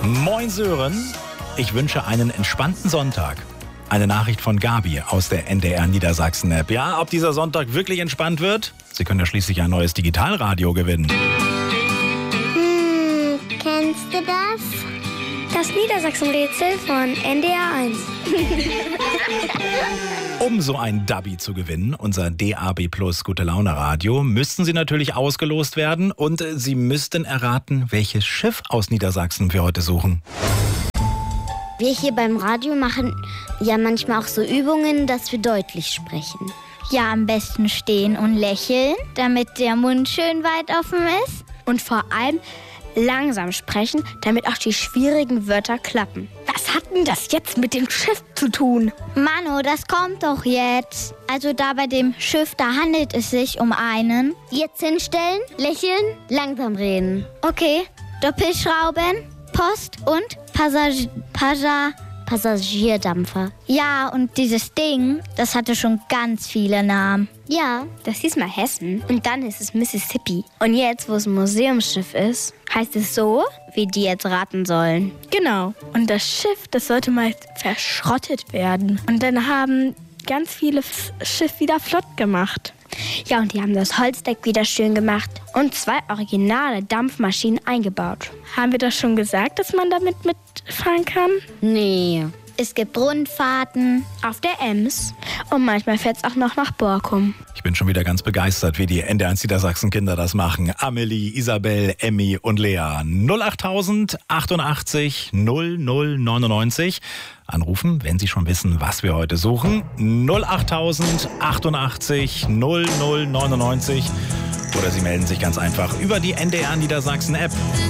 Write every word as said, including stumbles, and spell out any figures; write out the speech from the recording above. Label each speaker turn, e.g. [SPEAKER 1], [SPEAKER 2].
[SPEAKER 1] Moin Sören, ich wünsche einen entspannten Sonntag. Eine Nachricht von Gabi aus der N D R Niedersachsen-App. Ja, ob dieser Sonntag wirklich entspannt wird? Sie können ja schließlich ein neues Digitalradio gewinnen.
[SPEAKER 2] Hm, kennst du das?
[SPEAKER 3] Das Niedersachsen-Rätsel von N D R eins.
[SPEAKER 1] Um so ein Dubby zu gewinnen, unser D A B Plus Gute-Laune-Radio, müssten Sie natürlich ausgelost werden und äh, Sie müssten erraten, welches Schiff aus Niedersachsen wir heute suchen.
[SPEAKER 2] Wir hier beim Radio machen ja manchmal auch so Übungen, dass wir deutlich sprechen.
[SPEAKER 4] Ja, am besten stehen und lächeln, damit der Mund schön weit offen ist.
[SPEAKER 3] Und vor allem langsam sprechen, damit auch die schwierigen Wörter klappen. Was hat denn das jetzt mit dem Schiff zu tun?
[SPEAKER 4] Mano, das kommt doch jetzt. Also da bei dem Schiff, da handelt es sich um einen.
[SPEAKER 2] Jetzt hinstellen, lächeln, langsam reden.
[SPEAKER 4] Okay, Doppelschrauben, Post und Passag... Passag...
[SPEAKER 2] Passagierdampfer.
[SPEAKER 4] Ja, und dieses Ding, das hatte schon ganz viele Namen.
[SPEAKER 2] Ja,
[SPEAKER 3] Das hieß mal Hessen und dann ist es Mississippi. Und jetzt, wo es ein Museumsschiff ist, heißt es so, wie die jetzt raten sollen. Genau. Und das Schiff, das sollte mal verschrottet werden. Und dann haben ganz viele das Schiff wieder flott gemacht. Ja, und die haben das Holzdeck wieder schön gemacht und zwei originale Dampfmaschinen eingebaut. Haben wir doch schon gesagt, dass man damit mitfahren kann?
[SPEAKER 2] nee.
[SPEAKER 4] Es gibt Rundfahrten.
[SPEAKER 3] Auf der Ems. Und manchmal fährt es auch noch nach Borkum.
[SPEAKER 1] Ich bin schon wieder ganz begeistert, wie die N D R eins Niedersachsen-Kinder das machen. Amelie, Isabel, Emmy und Lea. null achttausend achtundachtzig null null neunundneunzig. Anrufen, wenn Sie schon wissen, was wir heute suchen. null achttausend achtundachtzig null null neunundneunzig. Oder Sie melden sich ganz einfach über die N D R Niedersachsen-App.